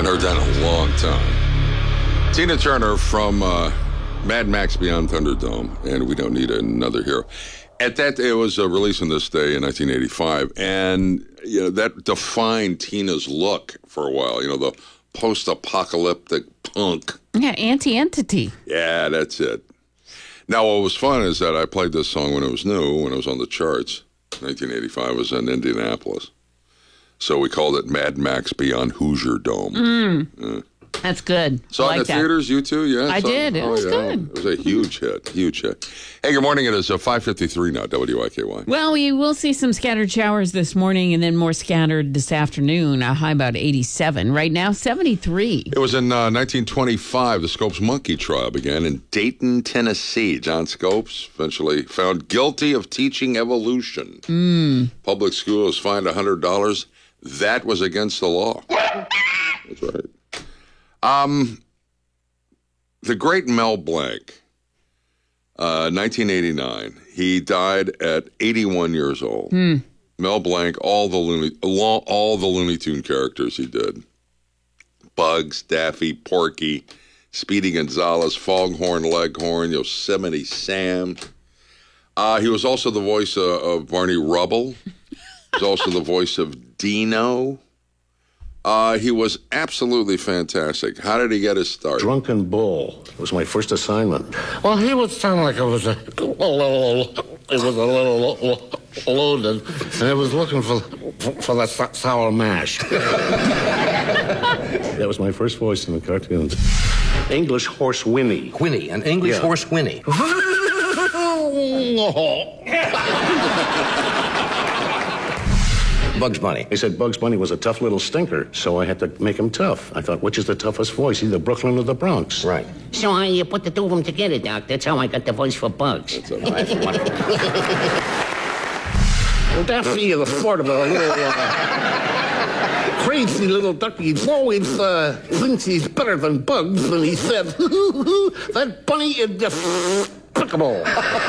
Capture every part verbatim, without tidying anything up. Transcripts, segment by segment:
Haven't heard that in a long time. Tina Turner from uh, Mad Max Beyond Thunderdome, and We Don't Need Another Hero. At that, it was uh, released on this day in nineteen eighty-five, and you know that defined Tina's look for a while. You know, the post-apocalyptic punk. Yeah, anti-entity. Yeah, that's it. Now, what was fun is that I played this song when it was new, when it was on the charts. nineteen eighty-five was in Indianapolis. So we called it Mad Max Beyond Hoosier Dome. Mm. Yeah. That's good. Saw it like in the that. theaters, you too? Yeah, I saw did. It oh, was yeah. good. It was a huge hit, huge hit. Hey, good morning. It is uh, five fifty-three now, W I K Y. Well, we will see some scattered showers this morning and then more scattered this afternoon. A high about eighty-seven. Right now, seventy-three. It was in uh, nineteen twenty-five, the Scopes Monkey trial began in Dayton, Tennessee. John Scopes eventually found guilty of teaching evolution. Mm. Public schools fined one hundred dollars. That was against the law. That's right. Um, the great Mel Blanc, uh, nineteen eighty-nine. He died at eighty-one years old. Mm. Mel Blanc, all the Looney, all the Looney Tune characters he did. Bugs, Daffy, Porky, Speedy Gonzales, Foghorn Leghorn, Yosemite Sam. Uh, he was also the voice uh, of Barney Rubble. He was also the voice of Dino. Uh, he was absolutely fantastic. How did he get his start? Drunken Bull was my first assignment. Well, he would sound like it was a little, it was a little loaded, and it was looking for for that sour mash. That was my first voice in the cartoons. English horse Winnie. Winnie, an English Yeah. horse Winnie. Bugs Bunny. They said Bugs Bunny was a tough little stinker, so I had to make him tough. I thought, which is the toughest voice, either Brooklyn or the Bronx? Right. So I uh, put the two of them together, Doc. That's how I got the voice for Bugs. That's a- Oh, that's wonderful. Well, Daffy the sport of a little uh, crazy little ducky. He always uh, thinks he's better than Bugs, and he said, that bunny is despicable.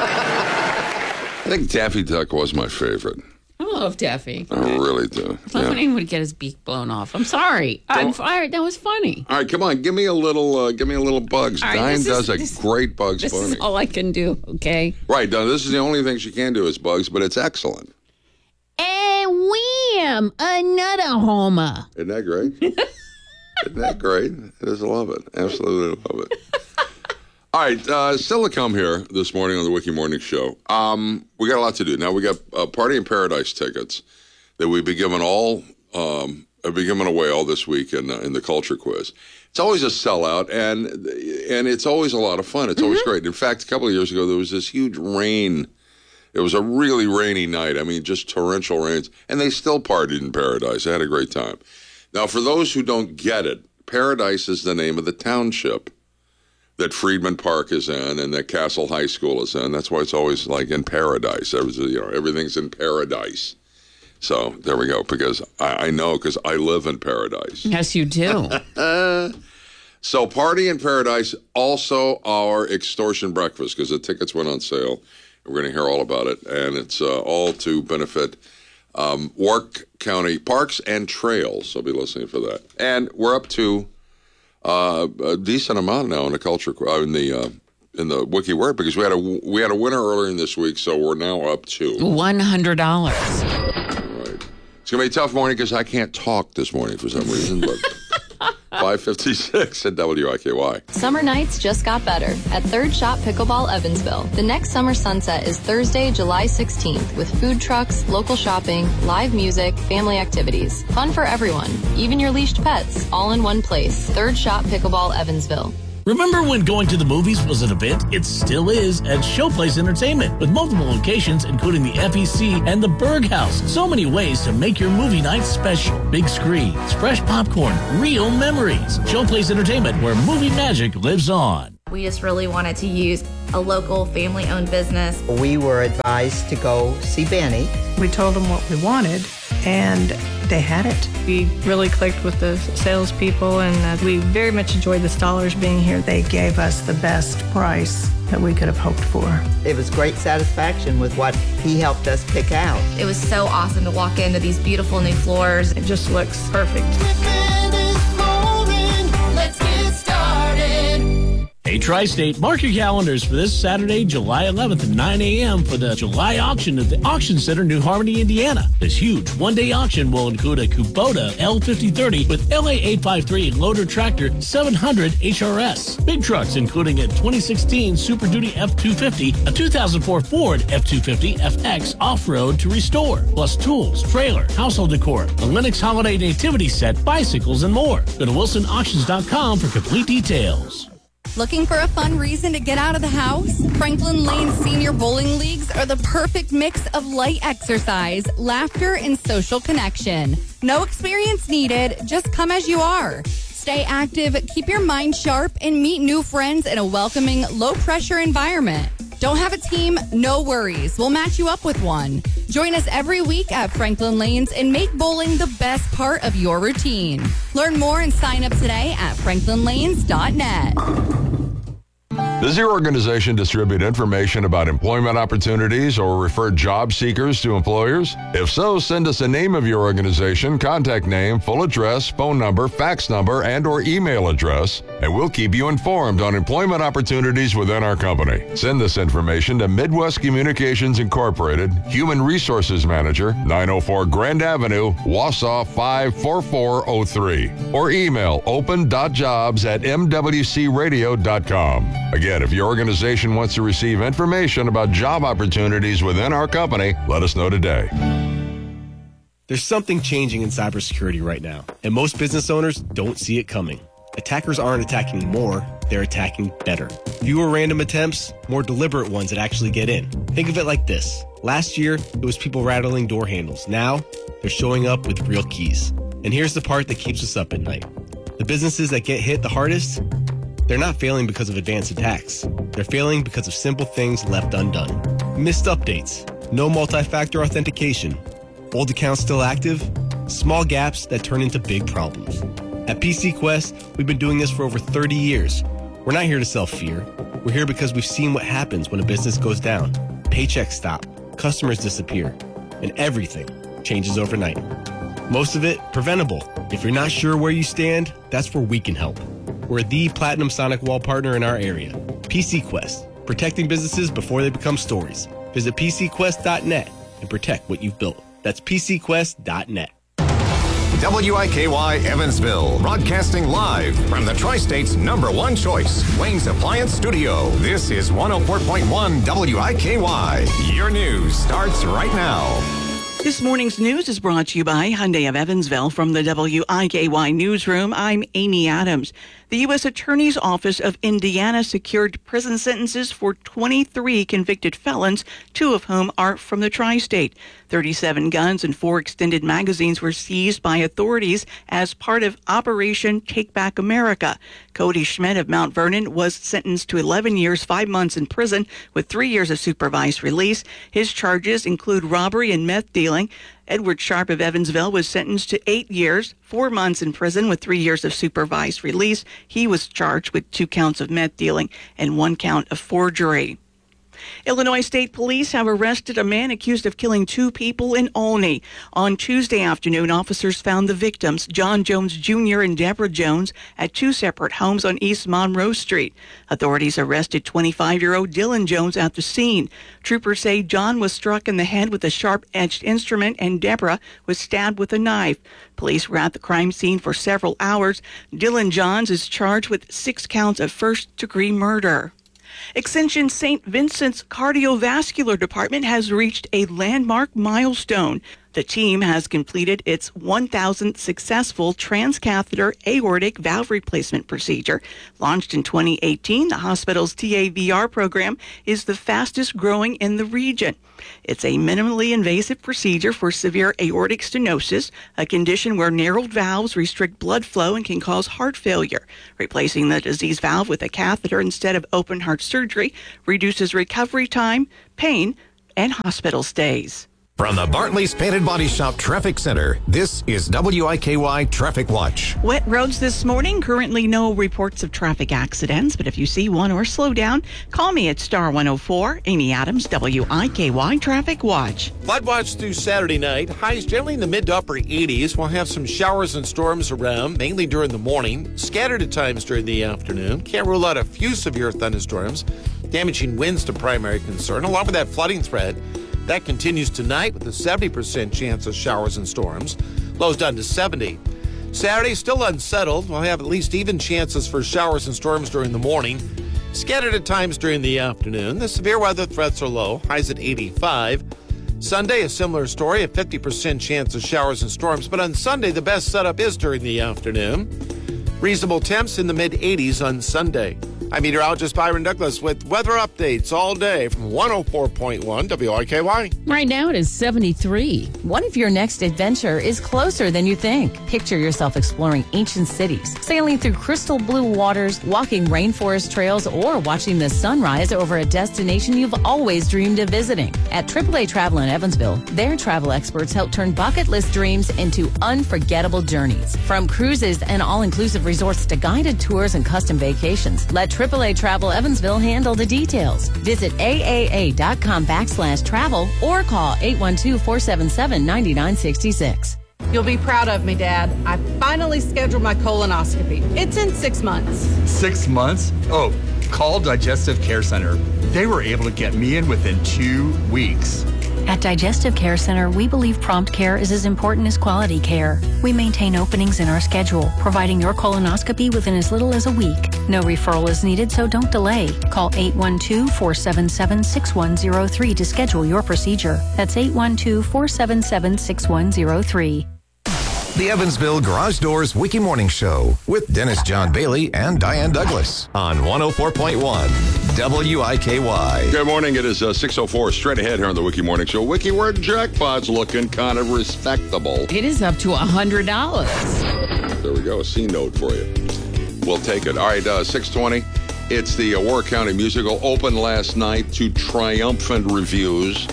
I think Daffy Duck was my favorite. I love Daffy. I really do. I love when he would get his beak blown off. I'm sorry. I'm fired. That was funny. All right, come on, give me a little, uh, give me a little Bugs. All right, Diane this is- does a this- great Bugs This Bunny. is all I can do, okay? Right, now this is the only thing she can do is Bugs, but it's excellent. And wham! Another homer. Isn't that great? Isn't that great? I just love it. Absolutely love it. All right, uh, still to come here this morning on the Wiki Morning Show. Um, we got a lot to do. Now, we got uh, Party in Paradise tickets that we've been giving all, um, have been giving away all this week in, uh, in the Culture Quiz. It's always a sellout, and and it's always a lot of fun. It's always great. In fact, a couple of years ago, there was this huge rain. It was a really rainy night. I mean, just torrential rains. And they still partied in Paradise. They had a great time. Now, for those who don't get it, Paradise is the name of the township that Freedman Park is in and that Castle High School is in. That's why it's always like in paradise. Everything, you know, everything's in paradise. So there we go, because I, I know because I live in paradise. Yes, you do. So Party in Paradise, also our extortion breakfast, because the tickets went on sale. We're going to hear all about it, and it's uh, all to benefit um, Wark County Parks and Trails. So be listening for that. And we're up to uh, a decent amount now in the culture uh, in the uh, in the Wiki Word, because we had a we had a winner earlier in this week, so we're now up to one hundred dollars. All right. It's going to be a tough morning because I can't talk this morning for some reason, but five fifty-six at W I K Y. Summer nights just got better at Third Shot Pickleball Evansville. The next summer sunset is Thursday, July sixteenth, with food trucks, local shopping, live music, family activities. Fun for everyone, even your leashed pets, all in one place. Third Shot Pickleball Evansville. Remember when going to the movies was an event? It still is at Showplace Entertainment, with multiple locations including the F E C and the Berg House. So many ways to make your movie night special. Big screens, fresh popcorn, real memories. Showplace Entertainment, where movie magic lives on. We just really wanted to use a local family-owned business. We were advised to go see Benny. We told them what we wanted, and they had it. We really clicked with the salespeople, and uh, we very much enjoyed the Stollers being here. They gave us the best price that we could have hoped for. It was great satisfaction with what he helped us pick out. It was so awesome to walk into these beautiful new floors. It just looks perfect. Hey, Tri-State, mark your calendars for this Saturday, July eleventh at nine a.m. for the July auction at the Auction Center, New Harmony, Indiana. This huge one-day auction will include a Kubota L fifty thirty with L A eight fifty-three loader tractor seven hundred H R S. Big trucks including a twenty sixteen Super Duty F two fifty, a two thousand four Ford F two fifty F X off-road to restore, plus tools, trailer, household decor, a Lennox Holiday Nativity set, bicycles, and more. Go to wilson auctions dot com for complete details. Looking for a fun reason to get out of the house? Franklin Lane Senior Bowling Leagues are the perfect mix of light exercise, laughter, and social connection. No experience needed, just come as you are. Stay active, keep your mind sharp, and meet new friends in a welcoming, low-pressure environment. Don't have a team? No worries. We'll match you up with one. Join us every week at Franklin Lanes and make bowling the best part of your routine. Learn more and sign up today at franklin lanes dot net. Does your organization distribute information about employment opportunities or refer job seekers to employers? If so, send us a name of your organization, contact name, full address, phone number, fax number, and or email address, and we'll keep you informed on employment opportunities within our company. Send this information to Midwest Communications Incorporated, Human Resources Manager, nine oh four Grand Avenue, Wausau five four four oh three, or email open dot jobs at m w c radio dot com. Again, if your organization wants to receive information about job opportunities within our company, let us know today. There's something changing in cybersecurity right now, and most business owners don't see it coming. Attackers aren't attacking more, they're attacking better. Fewer random attempts, more deliberate ones that actually get in. Think of it like this. Last year, it was people rattling door handles. Now, they're showing up with real keys. And here's the part that keeps us up at night. The businesses that get hit the hardest, they're not failing because of advanced attacks. They're failing because of simple things left undone. Missed updates, no multi-factor authentication, old accounts still active, small gaps that turn into big problems. At P C Quest, we've been doing this for over thirty years. We're not here to sell fear. We're here because we've seen what happens when a business goes down. Paychecks stop, customers disappear, and everything changes overnight. Most of it preventable. If you're not sure where you stand, that's where we can help. We're the Platinum Sonic Wall partner in our area. P C Quest, protecting businesses before they become stories. Visit p c quest dot net and protect what you've built. That's p c quest dot net. W I K Y Evansville, broadcasting live from the Tri-State's number one choice, Wayne's Appliance Studio. This is one oh four point one W I K Y. Your news starts right now. This morning's news is brought to you by Hyundai of Evansville. From the W I K Y Newsroom, I'm Amy Adams. The U S Attorney's Office of Indiana secured prison sentences for twenty-three convicted felons, two of whom are from the Tri-State. thirty-seven guns and four extended magazines were seized by authorities as part of Operation Take Back America. Cody Schmidt of Mount Vernon was sentenced to eleven years, five months in prison with three years of supervised release. His charges include robbery and meth dealing. Edward Sharp of Evansville was sentenced to eight years, four months in prison with three years of supervised release. He was charged with two counts of meth dealing and one count of forgery. Illinois State Police have arrested a man accused of killing two people in Olney. On Tuesday afternoon, officers found the victims, John Jones Junior and Deborah Jones, at two separate homes on East Monroe Street. Authorities arrested twenty-five-year-old Dylan Jones at the scene. Troopers say John was struck in the head with a sharp-edged instrument and Deborah was stabbed with a knife. Police were at the crime scene for several hours. Dylan Johns is charged with six counts of first-degree murder. Extension Saint Vincent's Cardiovascular Department has reached a landmark milestone. The team has completed its one thousandth successful transcatheter aortic valve replacement procedure. Launched in twenty eighteen, the hospital's T A V R program is the fastest growing in the region. It's a minimally invasive procedure for severe aortic stenosis, a condition where narrowed valves restrict blood flow and can cause heart failure. Replacing the diseased valve with a catheter instead of open heart surgery reduces recovery time, pain, and hospital stays. From the Bartley's Painted Body Shop Traffic Center, this is W I K Y Traffic Watch. Wet roads this morning. Currently no reports of traffic accidents, but if you see one or slow down, call me at star one oh four. Amy Adams, W I K Y Traffic Watch. Flood watch through Saturday night. Highs generally in the mid to upper eighties. We'll have some showers and storms around, mainly during the morning, scattered at times during the afternoon. Can't rule out a few severe thunderstorms. Damaging winds to primary concern, along with that flooding threat. That continues tonight with a seventy percent chance of showers and storms. Lows down to seventy. Saturday, still unsettled. We'll have at least even chances for showers and storms during the morning. Scattered at times during the afternoon. The severe weather threats are low. Highs at eighty-five. Sunday, a similar story. A fifty percent chance of showers and storms. But on Sunday, the best setup is during the afternoon. Reasonable temps in the mid eighties on Sunday. I'm meteorologist Byron Douglas with weather updates all day from one oh four point one W I K Y. Right now it is seventy-three. What if your next adventure is closer than you think? Picture yourself exploring ancient cities, sailing through crystal blue waters, walking rainforest trails, or watching the sunrise over a destination you've always dreamed of visiting. At triple A Travel in Evansville, their travel experts help turn bucket list dreams into unforgettable journeys. From cruises and all-inclusive resorts to guided tours and custom vacations, let triple A Travel Evansville handle the details. Visit A A A dot com backslash travel or call eight one two, four seven seven, nine nine six six. You'll be proud of me, Dad. I finally scheduled my colonoscopy. It's in six months. Six months? Oh, call Digestive Care Center. They were able to get me in within two weeks. At Digestive Care Center, we believe prompt care is as important as quality care. We maintain openings in our schedule, providing your colonoscopy within as little as a week. No referral is needed, so don't delay. Call eight one two, four seven seven, six one zero three to schedule your procedure. That's eight one two, four seven seven, six one zero three. The Evansville Garage Doors Wiki Morning Show with Dennis John Bailey and Diane Douglas on one oh four point one W I K Y. Good morning. It is uh, six oh four. Straight ahead here on the Wiki Morning Show. Wiki Word jackpot's looking kind of respectable. It is up to one hundred dollars. There we go. A C note for you. We'll take it. All right, uh, six twenty. It's the uh, Warwick County Musical. Opened last night to triumphant reviews.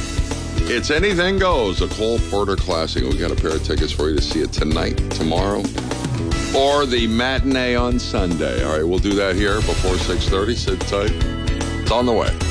It's Anything Goes, a Cole Porter classic. We got a pair of tickets for you to see it tonight, tomorrow, or the matinee on Sunday. All right, we'll do that here before six thirty. Sit tight. It's on the way.